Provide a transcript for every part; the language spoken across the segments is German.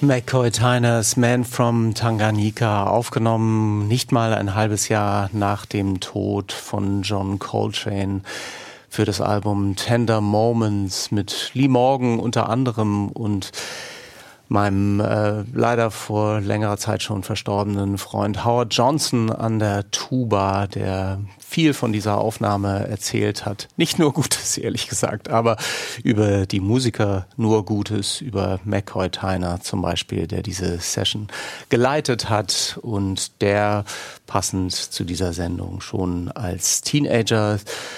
McCoy Tyners Man from Tanganyika, aufgenommen nicht mal ein halbes Jahr nach dem Tod von John Coltrane für das Album Tender Moments mit Lee Morgan unter anderem und meinem leider vor längerer Zeit schon verstorbenen Freund Howard Johnson an der Tuba, der viel von dieser Aufnahme erzählt hat. Nicht nur Gutes, ehrlich gesagt, aber über die Musiker nur Gutes, über McCoy Tyner zum Beispiel, der diese Session geleitet hat und der passend zu dieser Sendung schon als Teenager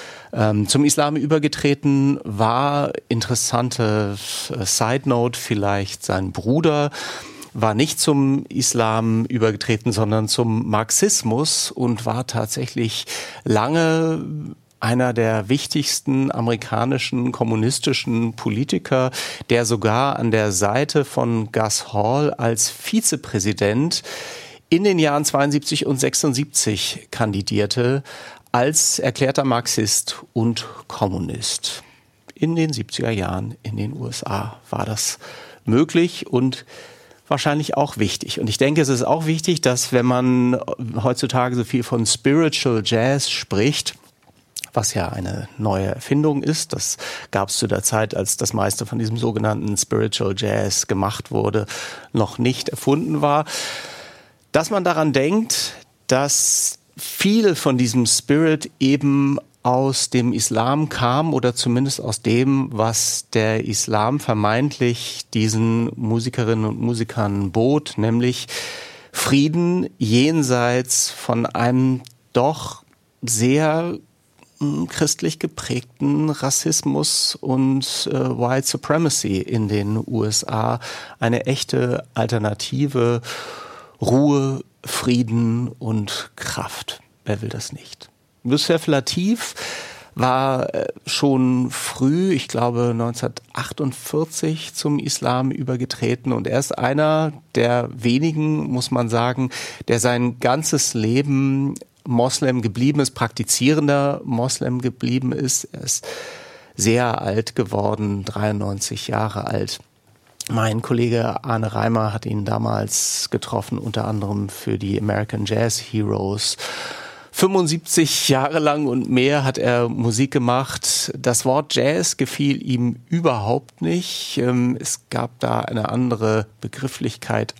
zum Islam übergetreten war. Interessante Side Note vielleicht, sein Bruder war nicht zum Islam übergetreten, sondern zum Marxismus und war tatsächlich lange einer der wichtigsten amerikanischen kommunistischen Politiker, der sogar an der Seite von Gus Hall als Vizepräsident in den Jahren 72 und 76 kandidierte, als erklärter Marxist und Kommunist. In den 70er Jahren in den USA war das möglich und wahrscheinlich auch wichtig. Und ich denke, es ist auch wichtig, dass wenn man heutzutage so viel von Spiritual Jazz spricht, was ja eine neue Erfindung ist, das gab es zu der Zeit, als das meiste von diesem sogenannten Spiritual Jazz gemacht wurde, noch nicht erfunden war, dass man daran denkt, dass viel von diesem Spirit eben aus dem Islam kam oder zumindest aus dem, was der Islam vermeintlich diesen Musikerinnen und Musikern bot, nämlich Frieden jenseits von einem doch sehr christlich geprägten Rassismus und White Supremacy in den USA. Eine echte Alternative, Ruhe, Frieden und Kraft. Wer will das nicht? Yusef Lateef war schon früh, ich glaube 1948, zum Islam übergetreten und er ist einer der wenigen, muss man sagen, der sein ganzes Leben Moslem geblieben ist, praktizierender Moslem geblieben ist. Er ist sehr alt geworden, 93 Jahre alt. Mein Kollege Arne Reimer hat ihn damals getroffen, unter anderem für die American Jazz Heroes. 75 Jahre lang und mehr hat er Musik gemacht. Das Wort Jazz gefiel ihm überhaupt nicht. Es gab da eine andere Begrifflichkeit,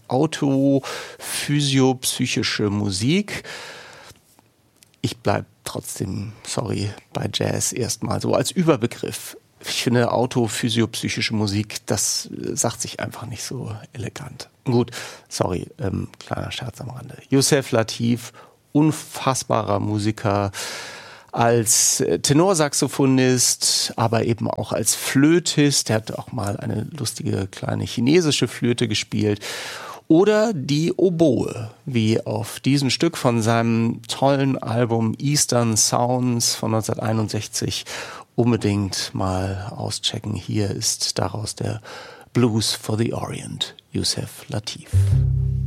autophysiopsychische Musik. Ich bleib trotzdem, bei Jazz erstmal so als Überbegriff. Ich finde, autophysiopsychische Musik, das sagt sich einfach nicht so elegant. Gut, kleiner Scherz am Rande. Yusef Lateef, unfassbarer Musiker, als Tenorsaxophonist, aber eben auch als Flötist. Er hat auch mal eine lustige kleine chinesische Flöte gespielt. Oder die Oboe, wie auf diesem Stück von seinem tollen Album Eastern Sounds von 1961 unbedingt mal auschecken. Hier ist daraus der Blues for the Orient, Yusef Lateef.